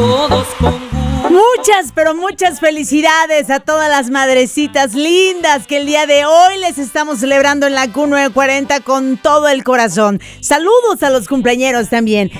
todos con gusto. Muchas, pero muchas felicidades a todas las madrecitas lindas que el día de hoy les estamos celebrando en la Q940 con todo el corazón. Saludos a los cumpleañeros también.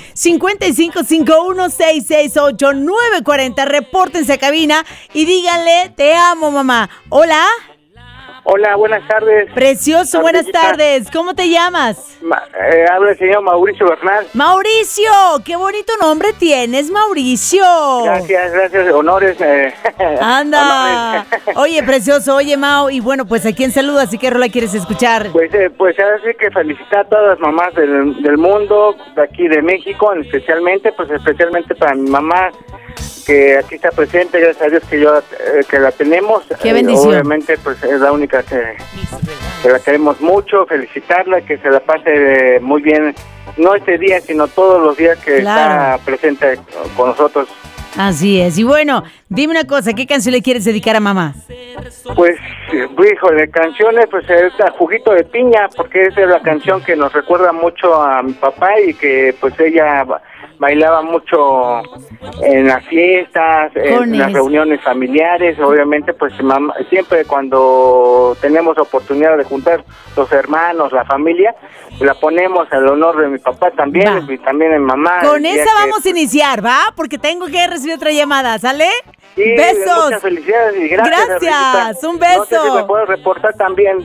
5551-668-940. Repórtense a cabina y díganle, te amo, mamá. Hola. Hola, buenas tardes. Precioso, buenas tardes. ¿Cómo te llamas? Habla el señor Mauricio Bernal. Mauricio, qué bonito nombre tienes, Mauricio. Gracias, honores. Anda. Honores. Oye, precioso, oye, Mau, y bueno, pues ¿a quién saludas y qué rola quieres escuchar? Pues ahora sí que felicitar a todas las mamás del mundo, de aquí de México, especialmente para mi mamá, que aquí está presente, gracias a Dios que la tenemos. Qué bendición. Obviamente, pues es la única que la queremos mucho, felicitarla, que se la pase muy bien, no este día, ssino todos los días que está presente con nosotros. Así es. Y bueno, dime una cosa, ¿qué canción le quieres dedicar a mamá? Pues, híjole, canciones, pues es Juguito de Piña, porque esa es la canción que nos recuerda mucho a mi papá y que pues ella bailaba mucho en las fiestas, en las reuniones familiares. Obviamente pues mamá, siempre cuando tenemos oportunidad de juntar los hermanos, la familia, la ponemos al honor de mi papá también, y también en mamá. Con esa vamos a iniciar, ¿va? Porque tengo que recibir otra llamada, ¿sale? Sí, besos. Muchas felicidades y gracias. Gracias, un beso. No sé si me puedo reportar también